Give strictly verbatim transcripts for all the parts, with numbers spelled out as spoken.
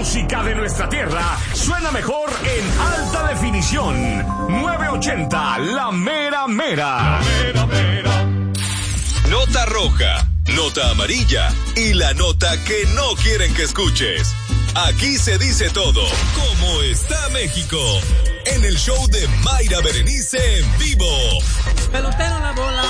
música de nuestra tierra suena mejor en alta definición. nueve ochenta, la mera mera. La mera mera. Nota roja, nota amarilla y la nota que no quieren que escuches. Aquí se dice todo. ¿Cómo está México? En el show de Mayra Berenice en vivo. Pelotero la bola.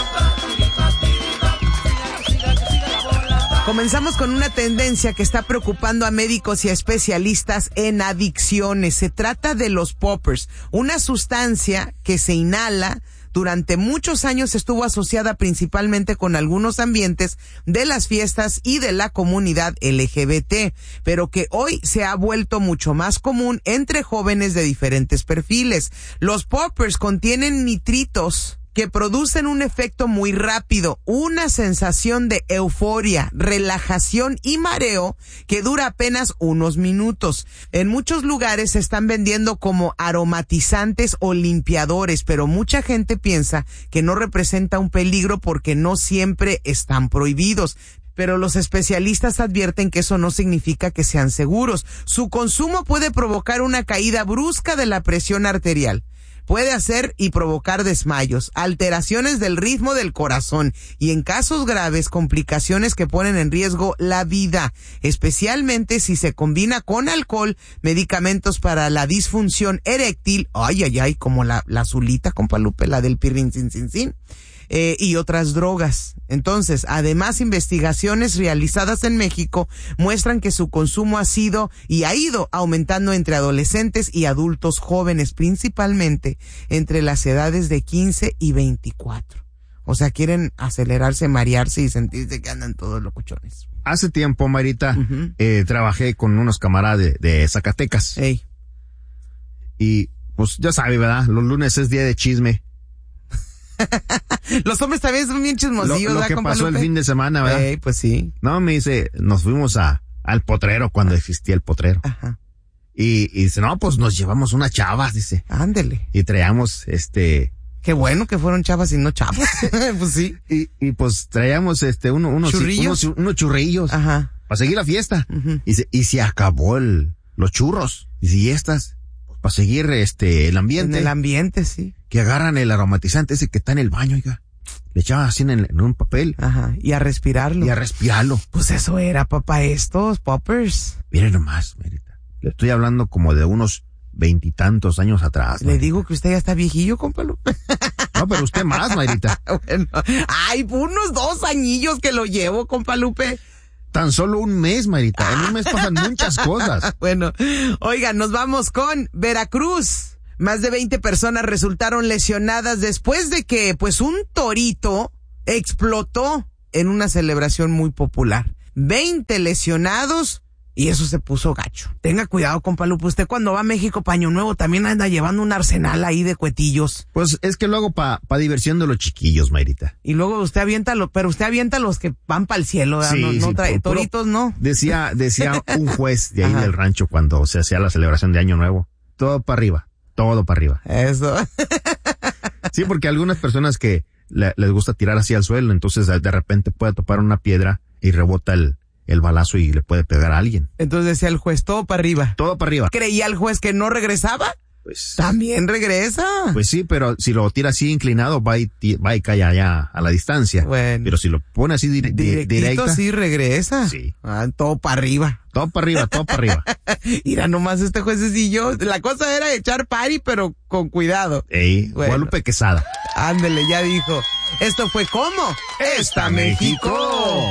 Comenzamos con una tendencia que está preocupando a médicos y a especialistas en adicciones. Se trata de los poppers, una sustancia que se inhala. Durante muchos años estuvo asociada principalmente con algunos ambientes de las fiestas y de la comunidad L G B T, pero que hoy se ha vuelto mucho más común entre jóvenes de diferentes perfiles. Los poppers contienen nitritos que producen un efecto muy rápido, una sensación de euforia, relajación y mareo que dura apenas unos minutos. En muchos lugares se están vendiendo como aromatizantes o limpiadores, pero mucha gente piensa que no representa un peligro porque no siempre están prohibidos. Pero los especialistas advierten que eso no significa que sean seguros. Su consumo puede provocar una caída brusca de la presión arterial. Puede hacer y provocar desmayos, alteraciones del ritmo del corazón y en casos graves complicaciones que ponen en riesgo la vida, especialmente si se combina con alcohol, medicamentos para la disfunción eréctil, ay, ay, ay, como la, la azulita, compa Lupe, la del pirrin sin sin sin. Eh, y otras drogas. Entonces, además, investigaciones realizadas en México muestran que su consumo ha sido y ha ido aumentando entre adolescentes y adultos jóvenes, principalmente entre las edades de quince y veinticuatro. O sea, quieren acelerarse, marearse y sentirse que andan todos locuchones. Hace tiempo, Marita, uh-huh. eh, trabajé con unos camaradas de, de Zacatecas. Ey. Y, pues, ya sabe, ¿verdad? Los lunes es día de chisme. Los hombres también son bien chismosillos, Lo, lo que pasó el fin de semana, ¿verdad? Ey, pues sí. No, me dice, nos fuimos a al potrero cuando existía el potrero. Ajá. Y, y dice, no, pues nos llevamos unas chavas, dice. Ándele. Y traíamos, este... Qué bueno que fueron chavas y no chavos. Pues sí. Y, y pues traíamos, este, uno, unos churrillos. Unos, unos churrillos. Ajá. Para seguir la fiesta. Uh-huh. Y se, y se acabó el, los churros. Y si estas, pues, para seguir, este, el ambiente. En el ambiente, sí. Que agarran el aromatizante ese que está en el baño, oiga. Le echaban así en, en un papel. Ajá, y a respirarlo. Y a respirarlo. Pues eso era, papá, estos poppers. Miren nomás, Merita. Le estoy hablando como de unos veintitantos años atrás. Le Marita. Digo que usted ya está viejillo, compa Lupe. No, pero usted más, Marita. Bueno, ay, unos dos añillos que lo llevo, compa Lupe. Tan solo un mes, Marita. En un mes pasan muchas cosas. Bueno, oigan, nos vamos con Veracruz. Más de veinte personas resultaron lesionadas después de que, pues, un torito explotó en una celebración muy popular. veinte lesionados y eso se puso gacho. Tenga cuidado, compa Lupe. Usted cuando va a México pa' Año Nuevo también anda llevando un arsenal ahí de cuetillos. Pues es que lo hago pa, pa diversión de los chiquillos, Mayrita. Y luego usted avienta los, pero usted avienta los que van para el cielo, ¿verdad? Sí, no, no sí, trae, por, toritos no. Decía, decía un juez de ahí Ajá. del rancho cuando se hacía la celebración de Año Nuevo. Todo para arriba. Todo para arriba. Eso. Sí, porque algunas personas que le, les gusta tirar así al suelo, entonces de repente puede topar una piedra y rebota el, el balazo y le puede pegar a alguien. Entonces decía el juez, todo para arriba. Todo para arriba. ¿Creía el juez que no regresaba? Pues también regresa. Pues sí, pero si lo tira así inclinado, va y, va y cae allá a la distancia. Bueno. Pero si lo pone así dire, Directito, directa. sí regresa. Sí. Ah, todo para arriba. Todo para arriba, todo para arriba. Mira nomás este juececillo. La cosa era echar party, pero con cuidado. Ey, bueno. Guadalupe Quesada. Ándele, ya dijo. Esto fue ¿Cómo Está México.